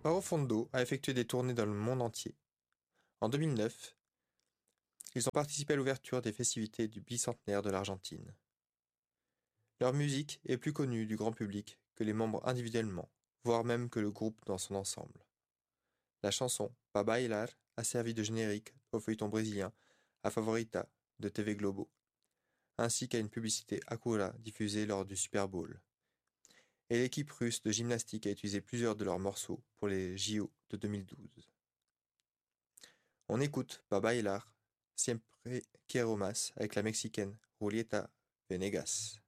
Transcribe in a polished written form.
Barofondo a effectué des tournées dans le monde entier. En 2009, ils ont participé à l'ouverture des festivités du bicentenaire de l'Argentine. Leur musique est plus connue du grand public que les membres individuellement, voire même que le groupe dans son ensemble. La chanson Pa Bailar a servi de générique au feuilleton brésilien A Favorita de TV Globo, ainsi qu'à une publicité Acura diffusée lors du Super Bowl. Et l'équipe russe de gymnastique a utilisé plusieurs de leurs morceaux pour les JO de 2012. On écoute Pa Bailar, Siempre Quiero Más avec la mexicaine Julieta Venegas.